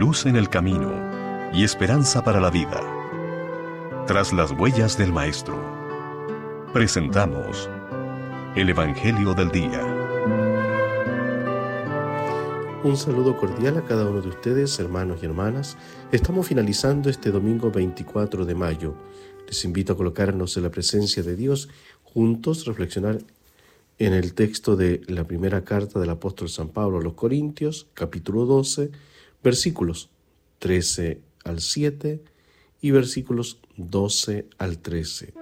luz en el camino y esperanza para la vida. Tras las huellas del Maestro, presentamos el Evangelio del Día. Un saludo cordial a cada uno de ustedes, hermanos y hermanas. Estamos finalizando este domingo 24 de mayo. Les invito a colocarnos en la presencia de Dios, juntos reflexionar en el texto de la primera carta del apóstol San Pablo a los Corintios, capítulo 12, versículos 13 al 7 y versículos 12 al 13.